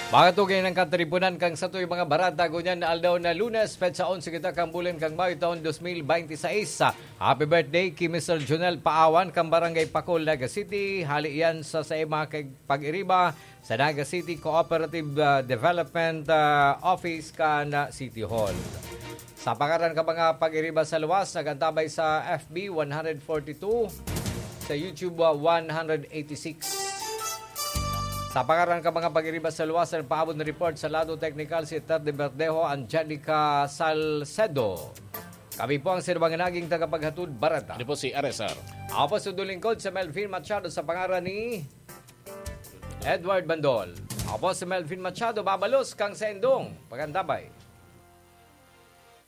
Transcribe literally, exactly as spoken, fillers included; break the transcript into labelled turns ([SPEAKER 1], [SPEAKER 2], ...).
[SPEAKER 1] Mga tugay ng katribunan kang sa tuy mga barata gunyan na aldaw na Lunes, petsa onse kita kang bulan kang Mayo taon two thousand twenty-six. Happy birthday kay Mister Junel Paawan kang Barangay Pacol, Naga City. Hali yan sa sa ima kay pag-iriba sa Naga City Cooperative uh, Development uh, Office ka na City Hall. Sa pangaran ka mga pag-iriba sa luwas, nagantabay sa F B one forty-two, sa YouTube uh, one eighty-six. Sa pangaran ka mga pag-iriba sa luwasan, paabot na report sa lado technical si Ter de Verdejo, Angelica Salcedo. Kami po ang sinabang naging tagapaghatid barata.
[SPEAKER 2] Ano po si R S R?
[SPEAKER 1] Ako po sa dulingkod sa Melvin Machado sa pangaran ni Edward Bandol. Ako po si Melvin Machado, babalos kang sendong. Pagandabay.